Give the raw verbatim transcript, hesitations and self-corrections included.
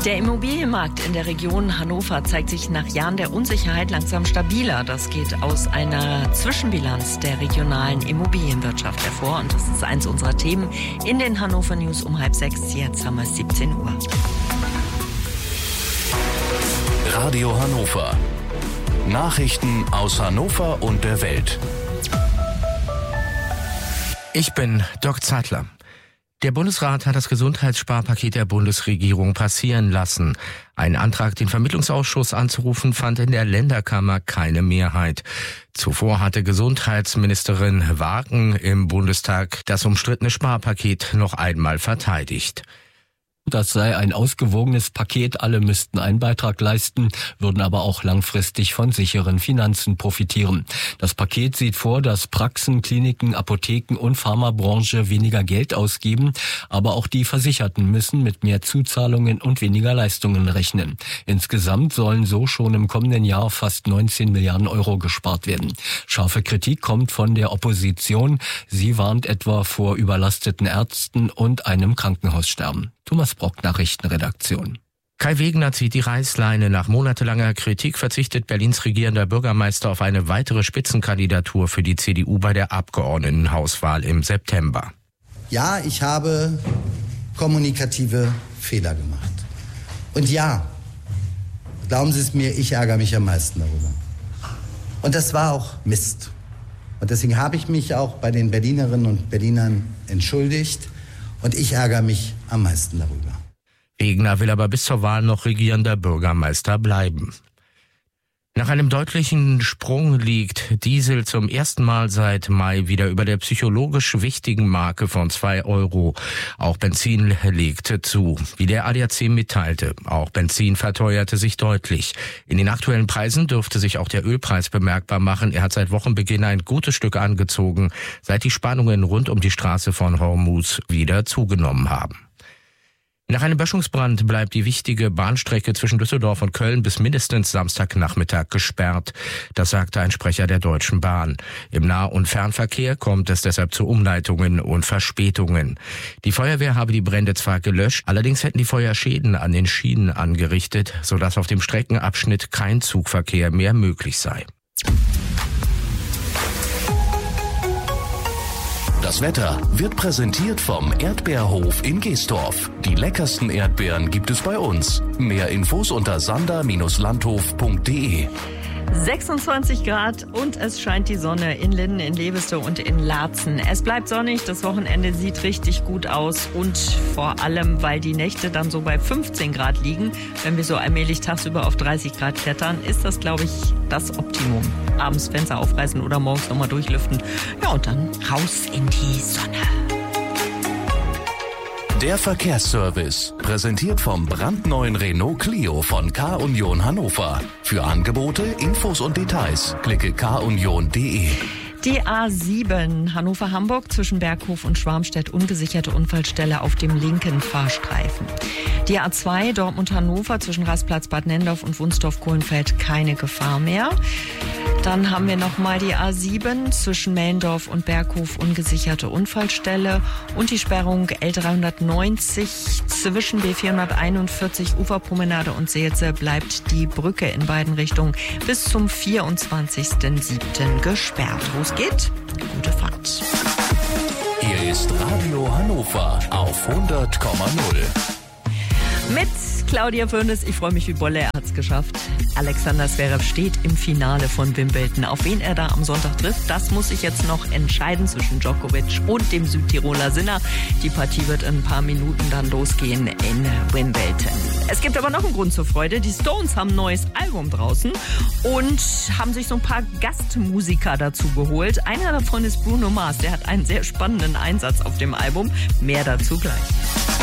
Der Immobilienmarkt in der Region Hannover zeigt sich nach Jahren der Unsicherheit langsam stabiler. Das geht aus einer Zwischenbilanz der regionalen Immobilienwirtschaft hervor. Und das ist eins unserer Themen in den Hannover News um halb sechs. Jetzt haben wir es siebzehn Uhr. Radio Hannover. Nachrichten aus Hannover und der Welt. Ich bin Dirk Zeitler. Der Bundesrat hat das Gesundheitssparpaket der Bundesregierung passieren lassen. Ein Antrag, den Vermittlungsausschuss anzurufen, fand in der Länderkammer keine Mehrheit. Zuvor hatte Gesundheitsministerin Wagen im Bundestag das umstrittene Sparpaket noch einmal verteidigt. Das sei ein ausgewogenes Paket, alle müssten einen Beitrag leisten, würden aber auch langfristig von sicheren Finanzen profitieren. Das Paket sieht vor, dass Praxen, Kliniken, Apotheken und Pharmabranche weniger Geld ausgeben, aber auch die Versicherten müssen mit mehr Zuzahlungen und weniger Leistungen rechnen. Insgesamt sollen so schon im kommenden Jahr fast neunzehn Milliarden Euro gespart werden. Scharfe Kritik kommt von der Opposition. Sie warnt etwa vor überlasteten Ärzten und einem Krankenhaussterben. Thomas Brock, Nachrichtenredaktion. Kai Wegner zieht die Reißleine. Nach monatelanger Kritik verzichtet Berlins regierender Bürgermeister auf eine weitere Spitzenkandidatur für die C D U bei der Abgeordnetenhauswahl im September. Ja, ich habe kommunikative Fehler gemacht. Und ja, glauben Sie es mir, ich ärgere mich am meisten darüber. Und das war auch Mist. Und deswegen habe ich mich auch bei den Berlinerinnen und Berlinern entschuldigt. Und ich ärgere mich am meisten darüber. Wegner will aber bis zur Wahl noch regierender Bürgermeister bleiben. Nach einem deutlichen Sprung liegt Diesel zum ersten Mal seit Mai wieder über der psychologisch wichtigen Marke von zwei Euro. Auch Benzin legte zu, wie der A D A C mitteilte. Auch Benzin verteuerte sich deutlich. In den aktuellen Preisen dürfte sich auch der Ölpreis bemerkbar machen. Er hat seit Wochenbeginn ein gutes Stück angezogen, seit die Spannungen rund um die Straße von Hormuz wieder zugenommen haben. Nach einem Böschungsbrand bleibt die wichtige Bahnstrecke zwischen Düsseldorf und Köln bis mindestens Samstagnachmittag gesperrt. Das sagte ein Sprecher der Deutschen Bahn. Im Nah- und Fernverkehr kommt es deshalb zu Umleitungen und Verspätungen. Die Feuerwehr habe die Brände zwar gelöscht, allerdings hätten die Feuer Schäden an den Schienen angerichtet, sodass auf dem Streckenabschnitt kein Zugverkehr mehr möglich sei. Das Wetter wird präsentiert vom Erdbeerhof in Geestorf. Die leckersten Erdbeeren gibt es bei uns. Mehr Infos unter sander Bindestrich landhof Punkt de. sechsundzwanzig Grad und es scheint die Sonne in Linden, in Leveste und in Laatzen. Es bleibt sonnig, das Wochenende sieht richtig gut aus und vor allem, weil die Nächte dann so bei fünfzehn Grad liegen, wenn wir so allmählich tagsüber auf dreißig Grad klettern, ist das, glaube ich, das Optimum. Abends Fenster aufreißen oder morgens nochmal durchlüften. Ja, und dann raus in die Sonne. Der Verkehrsservice, präsentiert vom brandneuen Renault Clio von Car-Union Hannover. Für Angebote, Infos und Details klicke car union punkt de. Die A sieben Hannover-Hamburg zwischen Berghof und Schwarmstedt, ungesicherte Unfallstelle auf dem linken Fahrstreifen. Die A zwei Dortmund-Hannover zwischen Rastplatz Bad Nendorf und Wunsdorf-Kohlenfeld, keine Gefahr mehr. Dann haben wir nochmal die A sieben zwischen Mellendorf und Berghof, ungesicherte Unfallstelle. Und die Sperrung L dreihundertneunzig zwischen B vierhunderteinundvierzig Uferpromenade und Seelze bleibt die Brücke in beiden Richtungen bis zum vierundzwanzigsten siebten gesperrt. Wo es geht, gute Fahrt. Hier ist Radio Hannover auf hundert Komma null. Mit Claudia Fürnes, ich freue mich wie Bolle, er hat es geschafft. Alexander Zverev steht im Finale von Wimbledon. Auf wen er da am Sonntag trifft, das muss sich jetzt noch entscheiden zwischen Djokovic und dem Südtiroler Sinner. Die Partie wird in ein paar Minuten dann losgehen in Wimbledon. Es gibt aber noch einen Grund zur Freude. Die Stones haben ein neues Album draußen und haben sich so ein paar Gastmusiker dazu geholt. Einer davon ist Bruno Mars, der hat einen sehr spannenden Einsatz auf dem Album. Mehr dazu gleich.